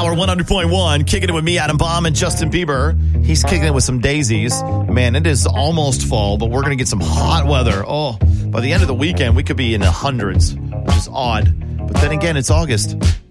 Power 100.1, kicking it with me, Adam Baum, and Justin Bieber. He's kicking it with some daisies. Man, it is almost fall, but we're going to get some hot weather. Oh, by the end of the weekend, we could be in the hundreds, which is odd. But then again, it's August.